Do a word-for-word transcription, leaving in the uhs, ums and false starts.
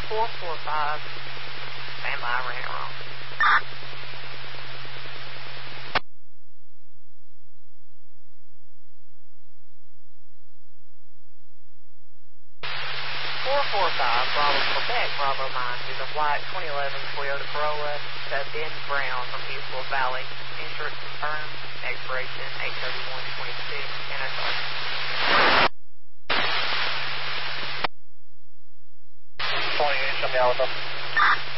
four four five. Stand by, I ran it wrong. four four five, Bravo Quebec, Bravo Mines is a white twenty eleven Toyota Corolla subbed in brown from Eastwood Valley. Insurance confirmed, expiration eight thirty-one twenty-six, N S R. twenty-eight, something else.